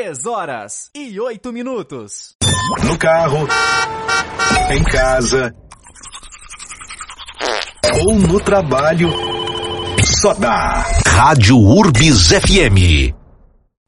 3h08. No carro, em casa ou no trabalho, só dá Rádio Urbis FM.